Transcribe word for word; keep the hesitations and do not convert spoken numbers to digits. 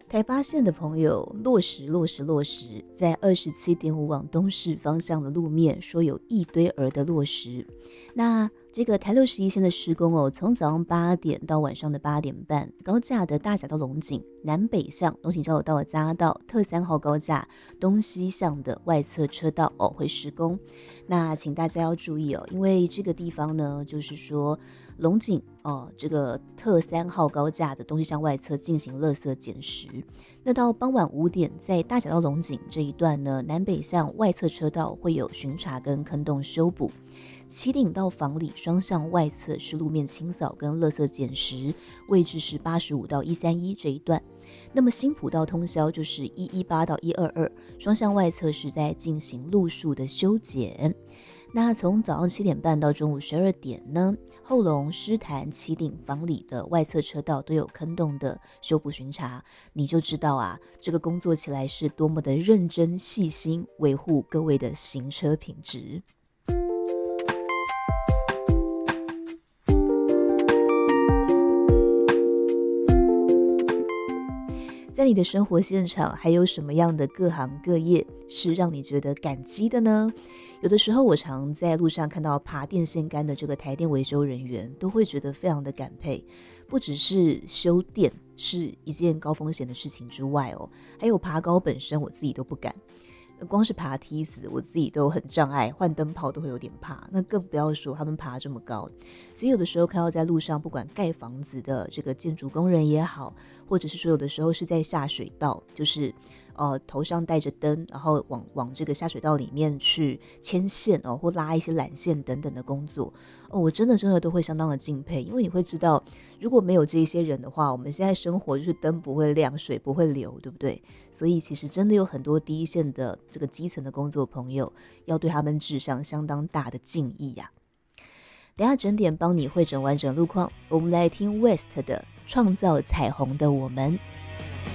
台八线的朋友落实落实落实，在二十七点五往东市方向的路面说有一堆儿的落实。那这个台六十一线的施工哦，从早上八点到晚上的八点半，高架的大甲到龙井南北向龙井交流道的匝道特三号高架东西向的外侧车道哦会施工。那请大家要注意哦，因为这个地方呢，就是说龙井哦，这个特三号高架的东西向外侧进行垃圾捡拾。那到傍晚五点，在大甲到龙井这一段呢，南北向外侧车道会有巡查跟坑洞修补。旗顶到房里双向外侧是路面清扫跟垃圾捡拾，位置是八十五到一三一这一段。那么新埔到通霄就是一一八到一二二，双向外侧是在进行路树的修剪。那从早上七点半到中午十二点呢，后龙、狮潭、旗顶、房里的外侧车道都有坑洞的修补巡查，你就知道啊，这个工作起来是多么的认真细心，维护各位的行车品质。在你的生活现场，还有什么样的各行各业是让你觉得感激的呢？有的时候我常在路上看到爬电线杆的这个台电维修人员，都会觉得非常的感佩。不只是修电是一件高风险的事情之外哦，还有爬高本身我自己都不敢。光是爬梯子我自己都很障碍，换灯泡都会有点怕，那更不要说他们爬这么高。所以有的时候看到在路上不管盖房子的这个建筑工人也好，或者是说有的时候是在下水道，就是呃头上带着灯，然后往往这个下水道里面去牵线哦，或拉一些缆线等等的工作哦，我真的真的都会相当的敬佩。因为你会知道，如果没有这些人的话，我们现在生活就是灯不会亮，水不会流，对不对？所以其实真的有很多第一线的这个基层的工作朋友，要对他们致上相当大的敬意呀、啊。等一下整点帮你汇整完整路况，我们来听 West 的《创造彩虹的我们》。